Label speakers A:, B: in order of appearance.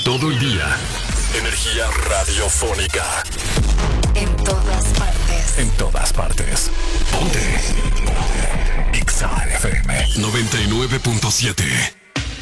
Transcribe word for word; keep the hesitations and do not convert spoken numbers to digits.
A: todo el día. Energía radiofónica.
B: En todas partes.
A: En todas partes. Ponte. Ponte. X A F M noventa y nueve punto siete.